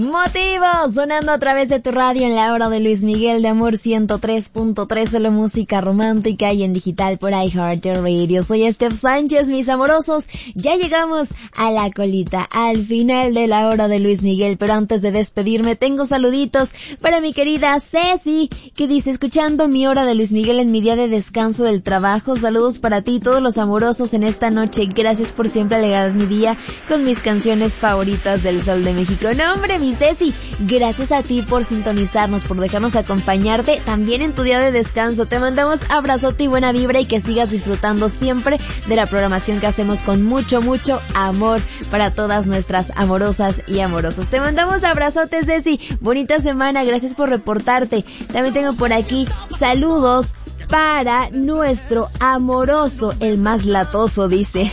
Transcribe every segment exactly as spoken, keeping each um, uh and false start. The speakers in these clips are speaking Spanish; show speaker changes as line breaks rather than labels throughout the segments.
Motivos, sonando a través de tu radio en la hora de Luis Miguel de Amor ciento tres punto tres, solo música romántica y en digital por iHeartRadio. Soy Steph Sánchez, mis amorosos. Ya llegamos a la colita, al final de la hora de Luis Miguel, pero antes de despedirme tengo saluditos para mi querida Ceci, que dice, escuchando mi hora de Luis Miguel en mi día de descanso del trabajo. Saludos para ti, todos los amorosos en esta noche. Gracias por siempre alegrar mi día con mis canciones favoritas del Sol de México. No, hombre, mi Ceci, gracias a ti por sintonizarnos, por dejarnos acompañarte también en tu día de descanso. Te mandamos abrazote y buena vibra y que sigas disfrutando siempre de la programación que hacemos con mucho, mucho amor para todas nuestras amorosas y amorosos. Te mandamos abrazotes, Ceci. Bonita semana, gracias por reportarte. También tengo por aquí saludos para nuestro amoroso, el más latoso, dice.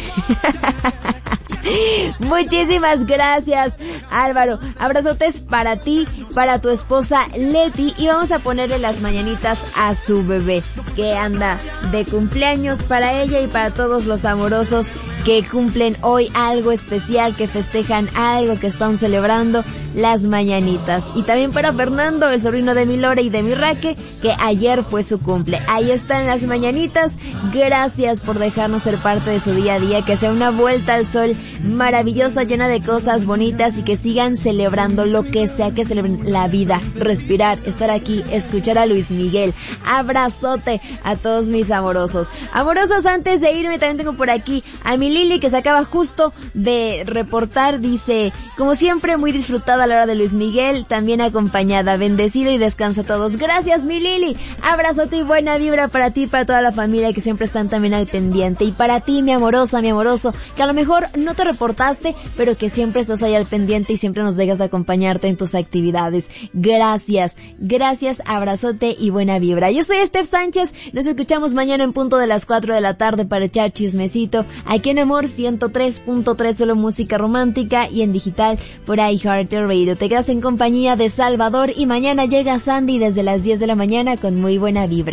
Muchísimas gracias, Álvaro. Abrazotes para ti, para tu esposa Leti, y vamos a ponerle las mañanitas a su bebé, que anda de cumpleaños, para ella y para todos los amorosos que cumplen hoy algo especial, que festejan algo, que están celebrando las mañanitas. Y también para Fernando, el sobrino de mi Lore y de mi Raque, que ayer fue su cumple. Ahí están las mañanitas. Gracias por dejarnos ser parte de su día a día, que sea una vuelta al sol maravillosa, llena de cosas bonitas, y que sigan celebrando lo que sea que celebren, la vida, respirar, estar aquí, escuchar a Luis Miguel. Abrazote a todos mis amorosos. Amorosos, antes de irme también tengo por aquí a mi Lili, que se acaba justo de reportar. Dice, como siempre, muy disfrutada a la hora de Luis Miguel, también acompañada, bendecido y descanso a todos. Gracias, mi Lili. Abrazote y buena vibra para ti y para toda la familia que siempre están también al pendiente. Y para ti, mi amorosa, mi amoroso, que a lo mejor no te reportaste, pero que siempre estás ahí al pendiente y siempre nos dejas acompañarte en tus actividades. Gracias, gracias, abrazote y buena vibra. Yo soy Steph Sánchez, nos escuchamos mañana en punto de las cuatro de la tarde para echar chismecito, aquí en Amor ciento tres punto tres, solo música romántica y en digital por iHeartRadio. Te quedas en compañía de Salvador y mañana llega Sandy desde las diez de la mañana con muy buena vibra.